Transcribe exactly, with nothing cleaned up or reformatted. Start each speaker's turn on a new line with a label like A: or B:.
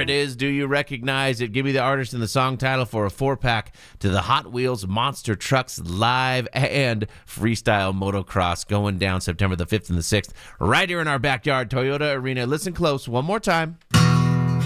A: it is. Do you recognize it? Give me the artist and the song title for a four-pack to the Hot Wheels Monster Trucks Live and Freestyle Motocross going down September the fifth and the sixth right here in our backyard, Toyota Arena. Listen close one more time.